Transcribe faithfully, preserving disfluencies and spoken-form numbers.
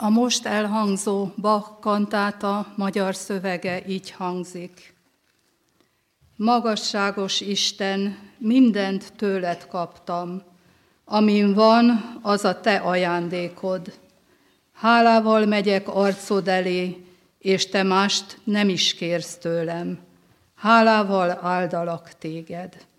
A most elhangzó Bach kantáta magyar szövege így hangzik. Magasságos Isten, mindent tőled kaptam, amin van, az a te ajándékod. Hálával megyek arcod elé, és te mást nem is kérsz tőlem. Hálával áldalak téged.